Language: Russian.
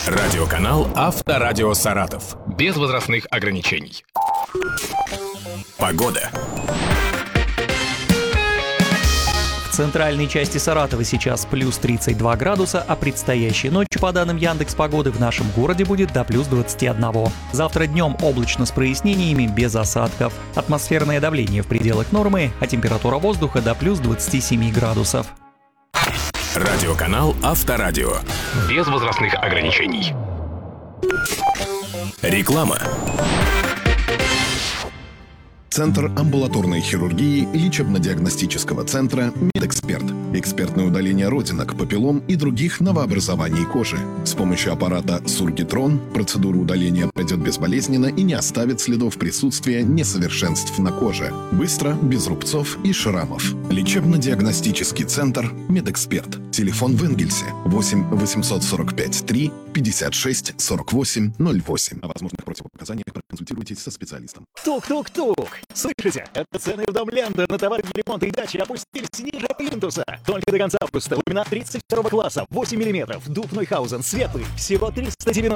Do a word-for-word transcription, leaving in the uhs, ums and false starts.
Радиоканал Авторадио Саратов. Без возрастных ограничений. Погода. В центральной части Саратова сейчас плюс тридцать два градуса, а предстоящей ночью, по данным Яндекс.Погоды, в нашем городе будет до плюс двадцати одного. Завтра днем облачно с прояснениями, без осадков. Атмосферное давление в пределах нормы, а температура воздуха до плюс двадцати семи градусов. Радиоканал Авторадио. Без возрастных ограничений. Реклама. Центр амбулаторной хирургии лечебно-диагностического центра «Медэксперт». Экспертное удаление родинок, папиллом и других новообразований кожи. С помощью аппарата «Сургитрон» процедура удаления пройдет безболезненно и не оставит следов присутствия несовершенств на коже. Быстро, без рубцов и шрамов. Лечебно-диагностический центр «Медэксперт». Телефон в Энгельсе восемь восемьсот сорок пять три пятьдесят шесть сорок восемь ноль восемь. О возможных противопоказаниях проконсультируйтесь со специалистом. Тук-тук-тук! Слышите? Это цены в дом Ленда на товары для ремонта и дачи опустились ниже плинтуса. Только до конца августа. Ламинат тридцать второго класса, восемь миллиметров. Дуб Нойхаузен, светлый. Всего триста девяносто.